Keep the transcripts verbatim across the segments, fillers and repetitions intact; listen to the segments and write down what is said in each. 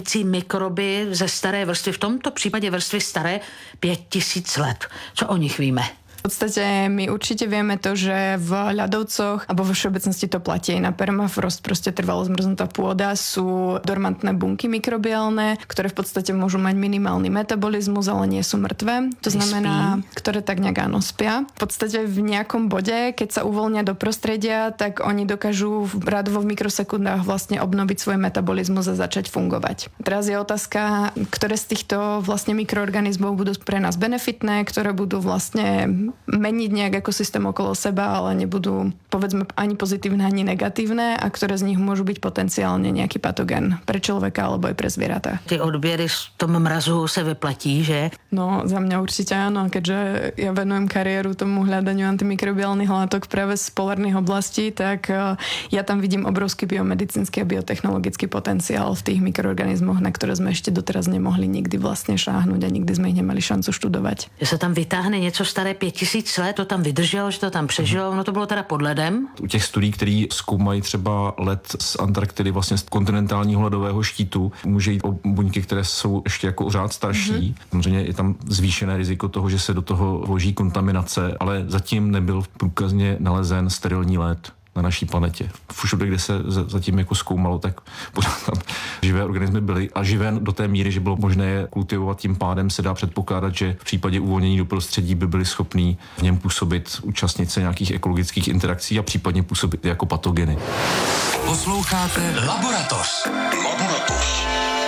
mikroby ze staré vrstvy, v tomto případě vrstvy staré pět tisíc let. Co o nich víme? V podstate my určite vieme to, že v ľadovcoch, alebo vo všeobecnosti to platí aj na permafrost, proste trvalo zmrznutá pôda, sú dormantné bunky mikrobiálne, ktoré v podstate môžu mať minimálny metabolizmus, ale nie sú mŕtve. To znamená, ktoré tak nejak áno spia. V podstate v nejakom bode, keď sa uvoľnia do prostredia, tak oni dokážu radovo v mikrosekundách vlastne obnoviť svoj metabolizmus a začať fungovať. Teraz je otázka, ktoré z týchto vlastne mikroorganizmov budú pre nás benefitné, ktoré budú vlastne meniť nejak ekosystém okolo seba, ale nebudú, povedzme, ani pozitívne, ani negatívne a ktoré z nich môžu byť potenciálne nejaký patogen pre človeka alebo aj pre zvieratá. Ty odběry v tom mrazu se vyplatí, že? No, za mňa určite áno, keďže ja venujem kariéru tomu hľadaniu antimikrobiálnych látok práve z polárnych oblastí, tak ja tam vidím obrovský biomedicínsky a biotechnologický potenciál v tých mikroorganizmoch, na ktoré sme ešte doteraz nemohli nikdy vlastne šáhnuť a nikdy sme ich nemali šancu študovať. Že sa tam vytáhne něco staré pět tisíc let, to tam vydrželo, že to tam přežilo, no to bylo teda pod ledem. U těch studií, který zkoumají třeba led z Antarktidy, vlastně z kontinentálního ledového štítu, může jít o buňky, které jsou ještě jako řád starší. Mm-hmm. Samozřejmě je tam zvýšené riziko toho, že se do toho vloží kontaminace, ale zatím nebyl průkazně nalezen sterilní led na naší planetě. Všude, kde se zatím jako zkoumalo, tak pořád tam živé organismy byly a živé do té míry, že bylo možné je kultivovat, tím pádem se dá předpokládat, že v případě uvolnění do prostředí by byly schopní v něm působit, účastnit se nějakých ekologických interakcí a případně působit jako patogeny. Posloucháte Laboratoř. Laboratoř.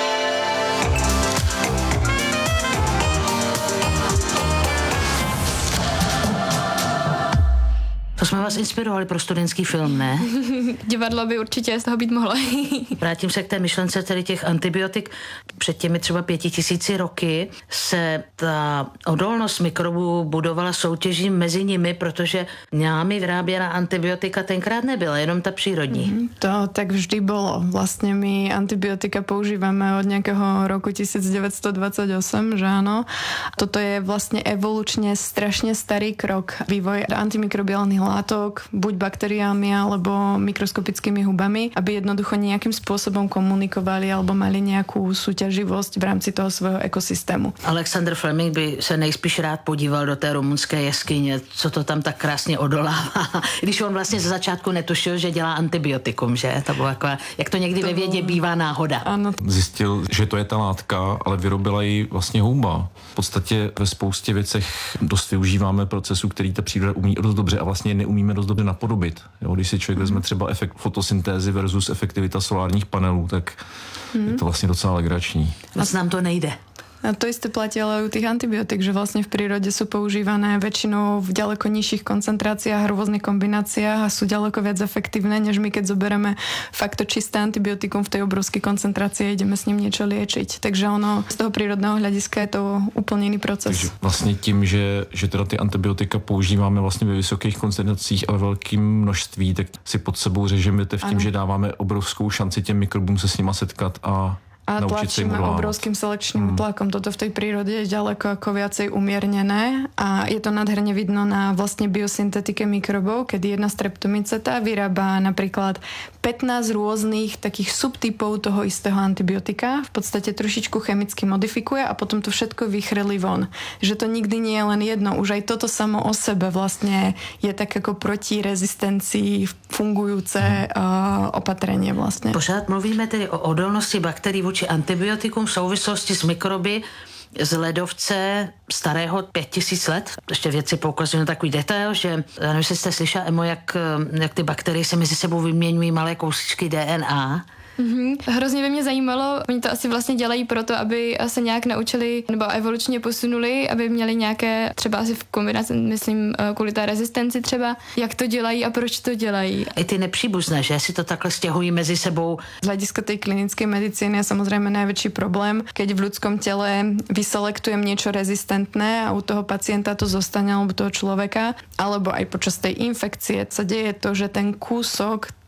To jsme vás inspirovali pro studentský film, ne? Divadlo by určitě z toho být mohlo. Vrátím se k té myšlence tedy těch antibiotik. Před těmi třeba pěti tisíci roky se ta odolnost mikrobů budovala soutěží mezi nimi, protože námi vyráběná antibiotika tenkrát nebyla, jenom ta přírodní. Mm, to tak vždy bolo. Vlastne my antibiotika používame od nejakého roku devätnásťstodvadsaťosem, že áno. Toto je vlastne evolučne strašne starý krok. Vývoj antimikrobiálnych látok, buď baktériami alebo mikroskopickými hubami, aby jednoducho nejakým spôsobom komunikovali alebo mali nejakú súťaživosť v rámci toho svojho ekosystému. Alexander Fleming by se nejspíš rád podíval do té rumunské jeskyně, co to tam tak krásně odolává. Když on vlastně ze začátku netušil, že dělá antibiotikum, že? To bylo jako, jak to někdy to ve vědě bývá náhoda. Ano. Zjistil, že to je ta látka, ale vyrobila ji vlastně houba. V podstatě ve spoustě věcech dost využíváme procesů, který ta příroda umí dost dobře a vlastně neumíme dost dobře napodobit. Jo, když si člověk vezme třeba efekt fotosyntézy versus efektivita solárních panelů, tak hmm. je to vlastně docela legrační. Moc nám to nejde. A to isté platí ale u tých antibiotík, že vlastne v prírode sú používané väčšinou v ďaleko nižších koncentráciách, rôznych kombináciách a sú ďaleko viac efektívne, než my keď zoberieme fakt to čisté antibiotikum v tej obrovskej koncentrácii a ideme s ním niečo liečiť. Takže ono z toho prírodného hľadiska je to úplne iný proces. Takže vlastně tím, že, že teda ty antibiotika používáme vlastně ve vysokých koncentracích a ve velkém množství, tak si pod sebou řežeme v tím, ano. že dáváme obrovskou šanci těm mikrobům se s nima setkat a a tlačíme obrovským selekčným tlakom. Toto v tej prírode je ďaleko ako viacej umiernené a je to nádherne vidno na vlastne biosyntetike mikrobov, kedy jedna streptomyceta vyrába napríklad pätnásť rôznych takých subtypov toho istého antibiotika, v podstate trošičku chemicky modifikuje a potom to všetko vychrli von. Že to nikdy nie je len jedno. Už aj toto samo o sebe vlastne je tak ako proti rezistencii fungujúce uh, opatrenie vlastne. Pořád mluvíme tedy o odolnosti bakterií vůči antibiotikum v souvislosti s mikroby z ledovce starého pět tisíc let. Ještě věci poukazují na takový detail, že já nevím, jestli jste slyšela, Emo, jak, jak ty bakterie se mezi sebou vyměňují malé kousíčky D N A. Mm-hmm. Hrozně by mě zajímalo, oni to asi vlastně dělají proto, aby se nějak naučili nebo evolučně posunuli, aby měli nějaké, třeba asi v kombinaci, myslím, kvůli té rezistenci třeba, jak to dělají a proč to dělají. I ty nepříbuzné, že si to takhle stěhují mezi sebou. Z hľadiska tej klinickej medicíny je samozrejme najväčší problém, keď v ľudskom tele vyselektujem niečo rezistentné a u toho pacienta to zostane alebo toho človeka, alebo aj počas tej infekcie sa deje to, že ten kúsok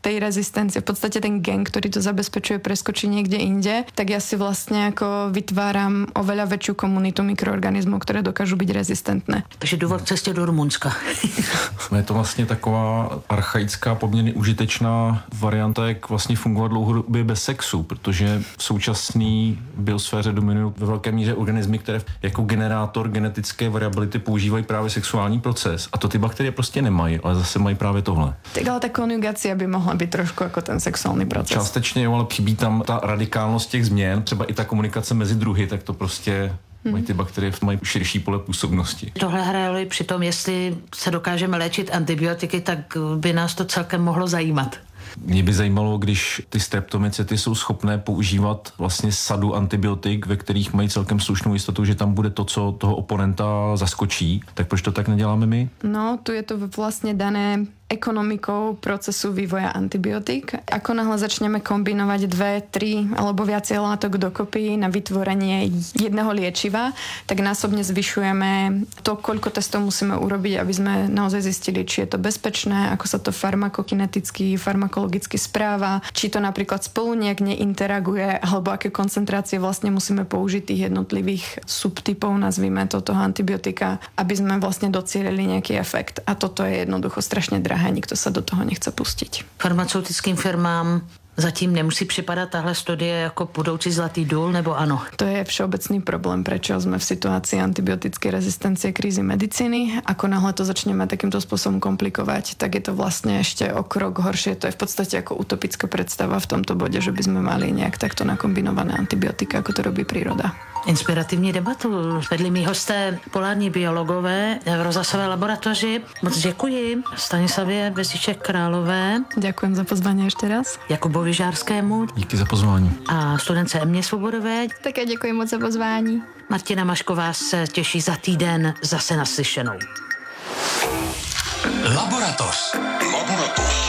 tej rezistencie, v podstate ten gen, ktorý to zabezpečuje, preskočí niekde inde, tak ja si vlastne ako vytváram oveľa väčšiu komunitu mikroorganizmů, které dokážu být rezistentné. Takže důvod k cestě do Rumunska. Je to vlastně taková archaická, poměrně užitečná varianta, jak vlastně fungovat dlouhodobě bez sexu, protože v současné biosféře dominují ve velké míře organismy, které jako generátor genetické variability používají právě sexuální proces. A to ty bakterie prostě nemají, ale zase mají právě tohle. Tak ale ta konjugace by mohla být trošku jako ten sexuální proces. Částečně, jo, ale chybí tam ta radikálnost těch změn, třeba i ta komunikace mezi druhy, tak to prostě mají ty bakterie, mají širší pole působnosti. Tohle hraje roli při tom, jestli se dokážeme léčit antibiotiky, tak by nás to celkem mohlo zajímat. Mě by zajímalo, když ty streptomycety jsou schopné používat vlastně sadu antibiotik, ve kterých mají celkem slušnou jistotu, že tam bude to, co toho oponenta zaskočí, tak proč to tak neděláme my? No, tu je to vlastně dané ekonomikou procesu vývoja antibiotík. Ako náhle začneme kombinovať dve, tri alebo viacej látok dokopy na vytvorenie jedného liečiva, tak násobne zvyšujeme to, koľko testov musíme urobiť, aby sme naozaj zistili, či je to bezpečné, ako sa to farmakokineticky, farmakologicky správa, či to napríklad spolu nejak neinteraguje, alebo aké koncentrácie vlastne musíme použiť tých jednotlivých subtypov, nazvime to, toho antibiotika, aby sme vlastne docielili nejaký efekt. A toto je jednoducho strašne drahé. Nikto sa do toho nechce pustiť. Farmaceutickým firmám zatím nemusí připadat tahle studie jako budoucí zlatý důl, nebo ano? To je všeobecný problém, prečo sme v situácii antibiotickej rezistencie krízy medicíny. Ako náhle to začneme takýmto spôsobom komplikovať, tak je to vlastne ešte o krok horšie. To je v podstate ako utopická predstava v tomto bode, že by sme mali nejak takto nakombinované antibiotika, ako to robí príroda. Inspirativní debatu vedli mý hosté, polární biologové v rozhlasové laboratoři. Moc děkuji Stanislavě Beziček Králové. Ďakujem za pozvání ešte raz. Jakubovi Žárskému. Díky za pozvání. A studence Emě Svobodové. Také děkuji moc za pozvání. Martina Mašková se těší za týden zase naslyšenou. Laboratoř. Laboratoř.